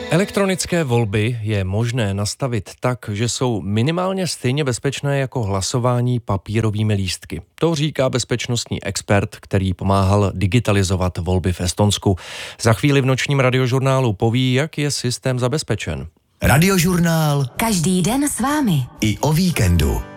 Elektronické volby je možné nastavit tak, že jsou minimálně stejně bezpečné jako hlasování papírovými lístky. To říká bezpečnostní expert, který pomáhal digitalizovat volby v Estonsku. Za chvíli v nočním radiožurnálu poví, jak je systém zabezpečen. Radiožurnál. Každý den s vámi. I o víkendu.